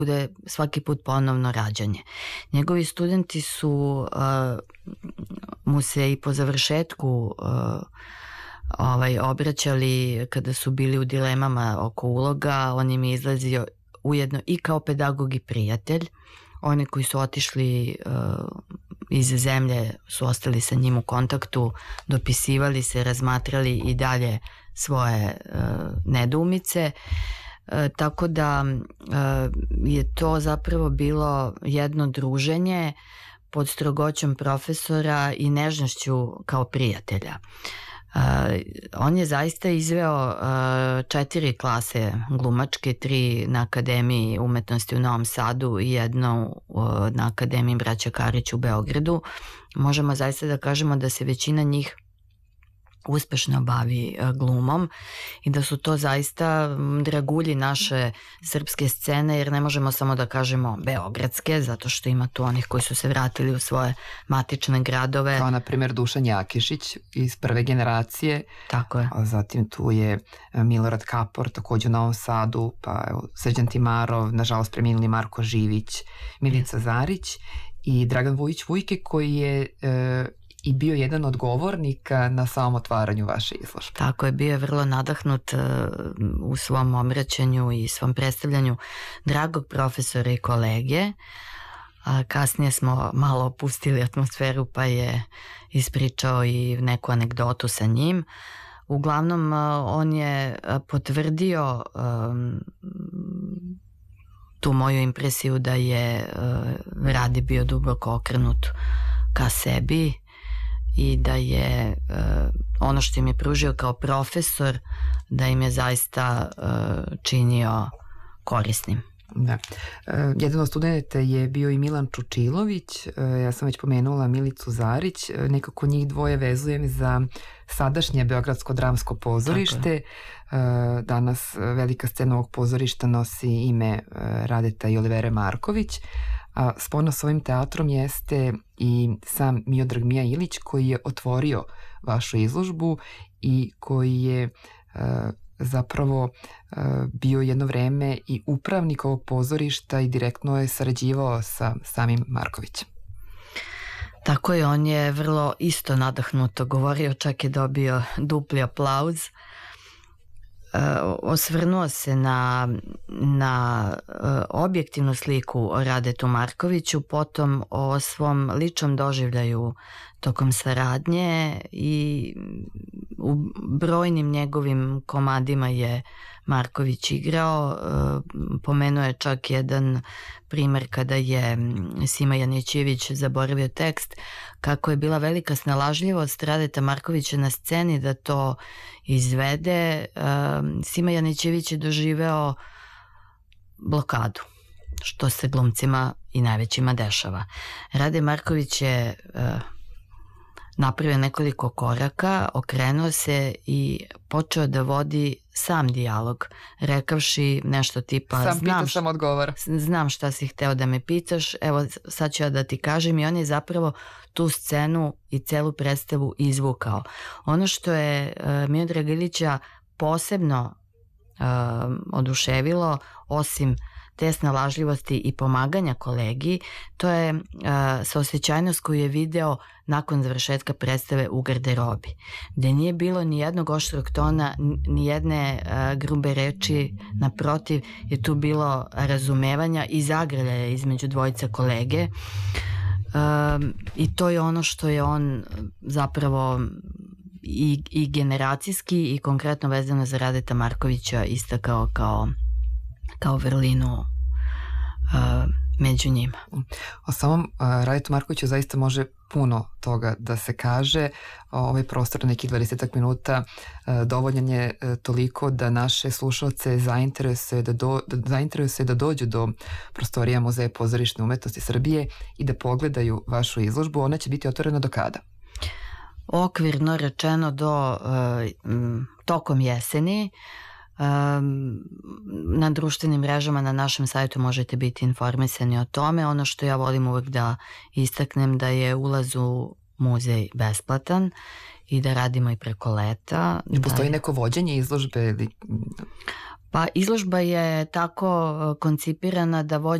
bude svaki put ponovno rađanje. Njegovi studenti su mu se i po završetku obraćali kada su bili u dilemama oko uloga. On im je izlazio ujedno i kao pedagog i prijatelj. Oni koji su otišli iz zemlje su ostali sa njim u kontaktu, dopisivali se, razmatrali i dalje svoje nedoumice. Tako da je to zapravo bilo jedno druženje pod strogoćom profesora i nežnošću kao prijatelja. On je zaista izveo 4 klase glumačke, 3 na Akademiji umetnosti u Novom Sadu i 1 na Akademiji Braća Karić u Beogradu. Možemo zaista da kažemo da se većina njih uspešno bavi glumom i da su to zaista dragulji naše srpske scene, jer ne možemo samo da kažemo beogradske, zato što ima tu onih koji su se vratili u svoje matične gradove. Kao na primjer Dušan Jakišić iz prve generacije. Tako je. A zatim tu je Milorad Kapor, takođe u Novom Sadu, pa evo, Srđan Timarov, nažalost preminuli Marko Živić, Milica Zarić i Dragan Vujić Vujke, koji je i bio jedan od govornika na samom otvaranju vaše izložbe. Tako je, bio je vrlo nadahnut u svom obraćanju i svom predstavljanju dragog profesora i kolege. Kasnije smo malo opustili atmosferu pa je ispričao i neku anegdotu sa njim. Uglavnom, on je potvrdio tu moju impresiju da je Rade bio duboko okrenut ka sebi i da je ono što im je pružio kao profesor, da im je zaista činio korisnim. Da. Jedan od studenta je bio i Milan Čučilović, ja sam već pomenula Milicu Zarić, nekako njih dvoje vezujem za sadašnje Beogradsko dramsko pozorište. Danas velika scena ovog pozorišta nosi ime Radeta i Olivere Marković, a spona s ovim teatrom jeste i sam Miodrag Mija Ilić, koji je otvorio vašu izložbu i koji je zapravo bio jedno vreme i upravnik ovog pozorišta i direktno je sarađivao sa samim Markovićem. Tako je, on je vrlo isto nadahnuto govorio, čak je dobio dupli aplauz. Osvrnuo se na objektivnu sliku o Radetu Markoviću, potom o svom ličnom doživljaju tokom saradnje i u brojnim njegovim komadima je Marković igrao. Pomenuo je čak jedan primer kada je Sima Janićević zaboravio tekst, kako je bila velika snalažljivost Radeta Markovića na sceni da to izvede. Sima Janićević je doživeo blokadu, što se glumcima i najvećima dešava. Rade Marković je napravio nekoliko koraka, okrenuo se i počeo da vodi sam dijalog, rekavši nešto tipa znam šta si hteo da me pitaš, evo sad ću ja da ti kažem, i on je zapravo tu scenu i celu predstavu izvukao. Ono što je Miodraga Ilića posebno oduševilo, osim te snalažljivosti i pomaganja kolegi, to je saosećajnost koju je video nakon završetka predstave u garderobi, gde nije bilo ni jednog oštrog tona, ni jedne grube reči, naprotiv je tu bilo razumevanja i zagrljaja između dvojica kolege, i to je ono što je on zapravo i generacijski i konkretno vezano za Radeta Markovića istakao kao vrlinu među njima. O samom Radetu Markoviću zaista može puno toga da se kaže. Ovaj prostor nekih 20 minuta dovoljan je toliko da naše slušalce zainteresuje da dođu do prostorija Muzeja pozorišne umetnosti Srbije i da pogledaju vašu izložbu. Ona će biti otvorena do kada? Okvirno rečeno tokom jeseni. Na društvenim mrežama na našem sajtu možete biti informisani o tome. Ono što ja volim uvek da istaknem da je ulaz u muzej besplatan i da radimo i preko leta. Postoji neko vođenje izložbe ili... Pa izložba je tako koncipirana da